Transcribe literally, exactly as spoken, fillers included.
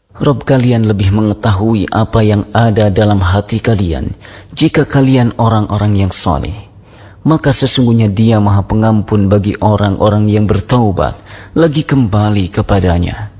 Rob kalian lebih mengetahui apa yang ada dalam hati kalian. Jika kalian orang-orang yang soleh, maka sesungguhnya Dia Maha Pengampun bagi orang-orang yang bertaubat lagi kembali kepadanya.